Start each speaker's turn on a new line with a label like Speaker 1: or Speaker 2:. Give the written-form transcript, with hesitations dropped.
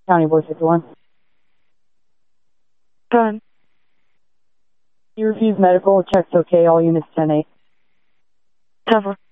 Speaker 1: County Board 51.
Speaker 2: Done.
Speaker 1: You refuse medical, check's okay, all units 10-8.
Speaker 2: Cover.